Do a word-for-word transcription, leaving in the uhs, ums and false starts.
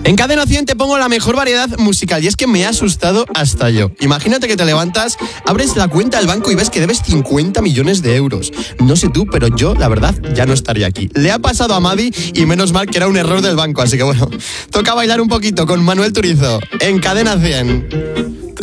En Cadena cien te pongo la mejor variedad musical y es que me ha asustado hasta yo. Imagínate que te levantas, abres la cuenta del banco y ves que debes cincuenta millones de euros. No sé tú, pero yo, la verdad, ya no estaría aquí. Le ha pasado a Madi y menos mal que era un error del banco, así que bueno, toca bailar un poquito con Manuel Turizo en Cadena cien.